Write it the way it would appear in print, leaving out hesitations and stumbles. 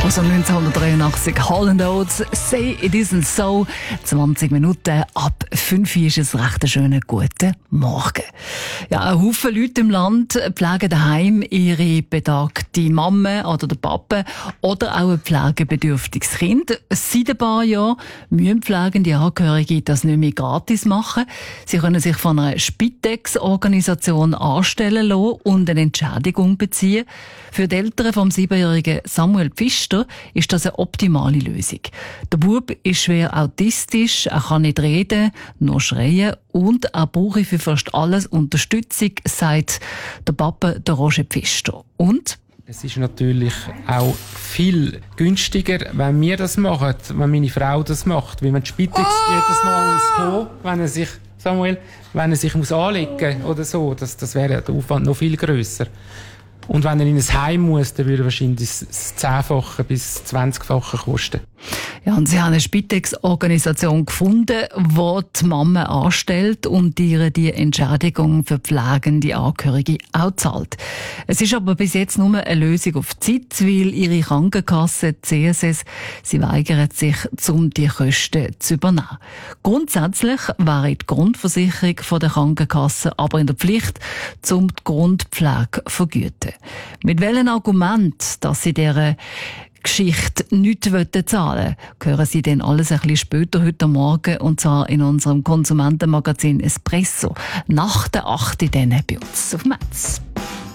Aus 1983 Hall & Oates, «Say It Isn't So». 20 Minuten ab 5 Uhr ist es recht ein schöner guten Morgen. Ja, ein Haufen Leute im Land pflegen daheim ihre betagte Mama oder den Papa oder auch ein pflegebedürftiges Kind. Seit ein paar Jahren müssen pflegende Angehörige das nicht mehr gratis machen. Sie können sich von einer Spitex-Organisation anstellen lassen und eine Entschädigung beziehen. Für die Eltern vom 7-jährigen Samuel Pfister ist das eine optimale Lösung. Der Bub ist schwer autistisch, er kann nicht reden, nur schreien und er brauche für fast alles Unterstützung, sagt der Papa, der Roger Pfister. Und? Es ist natürlich auch viel günstiger, wenn wir das machen, wenn meine Frau das macht. Weil man die Spitex jedes Mal muss kommen, wenn er sich muss anlegen oder so. Das wäre der Aufwand noch viel grösser. Und wenn er in ein Heim muss, dann würde er wahrscheinlich das 10-fache bis 20-fache kosten. Ja, und sie haben eine Spitex-Organisation gefunden, die die Mama anstellt und ihr die Entschädigung für pflegende Angehörige auch zahlt. Es ist aber bis jetzt nur eine Lösung auf Zeit, weil ihre Krankenkasse, CSS, sie weigert sich, um die Kosten zu übernehmen. Grundsätzlich wäre die Grundversicherung von der Krankenkasse aber in der Pflicht, um die Grundpflege zu vergüten. Mit welchem Argument, dass sie dieser Geschichte nichts zahlen wollen, hören Sie dann alles ein bisschen später heute Morgen, und zwar in unserem Konsumentenmagazin Espresso. Nach der 8 dann bei uns auf Metz.